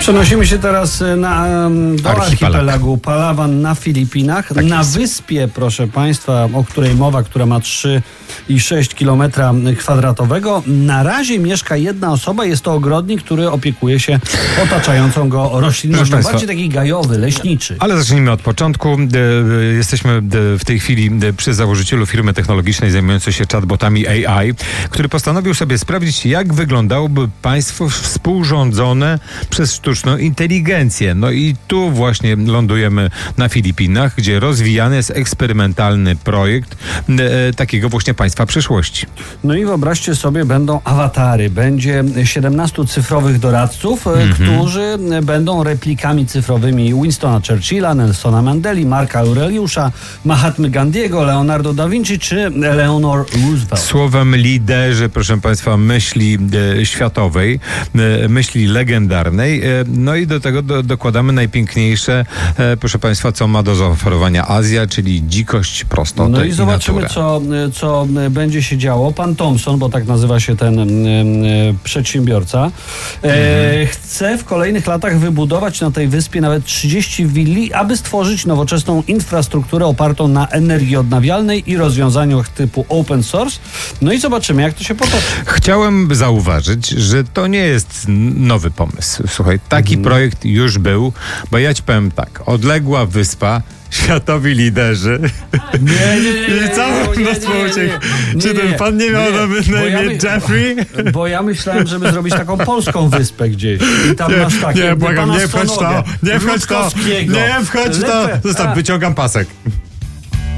Przenosimy się teraz do archipelagu Palawan na Filipinach. Tak na jest. wyspie, proszę Państwa, o której mowa, która ma 3,6 km². Na razie mieszka jedna osoba. Jest to ogrodnik, który opiekuje się otaczającą go roślinnością. Państwa, Bardziej taki gajowy, leśniczy. Ale zacznijmy od początku. Jesteśmy w tej chwili przy założycielu firmy technologicznej zajmującej się chatbotami AI, który postanowił sobie sprawdzić, jak wyglądałoby państwo współrządzone przez sztuczną inteligencję. No i tu właśnie lądujemy na Filipinach, gdzie rozwijany jest eksperymentalny projekt takiego właśnie państwa przyszłości. No i wyobraźcie sobie, będą awatary. Będzie 17 cyfrowych doradców, którzy będą replikami cyfrowymi Winstona Churchilla, Nelsona Mandeli, Marka Aureliusza, Mahatmy Gandhiego, Leonardo da Vinci czy Eleanor Roosevelt. Słowem liderzy, proszę Państwa, myśli światowej, myśli legendarnej. No i do tego dokładamy najpiękniejsze, proszę Państwa, co ma do zaoferowania Azja, czyli dzikość, prostotę No i zobaczymy, naturę. co będzie się działo. Pan Thompson, bo tak nazywa się ten przedsiębiorca, chce w kolejnych latach wybudować na tej wyspie nawet 30 willi, aby stworzyć nowoczesną infrastrukturę opartą na energii odnawialnej i rozwiązaniach typu open source. No i zobaczymy, jak to się potoczy. Chciałem zauważyć, że to nie jest nowy pomysł. Słuchaj, taki projekt już był, bo ja ci powiem tak, odległa wyspa, światowi liderzy. Nie. I całe mnóstwo uciech. Czy ten pan nie miał na imię Jeffrey? Bo ja myślałem, żeby zrobić taką polską wyspę gdzieś. I tam masz takie. Nie, błagam, nie wchodź to. Nie wchodź to. Rutkowskiego. Nie wchodź to. Zostaw, wyciągam pasek.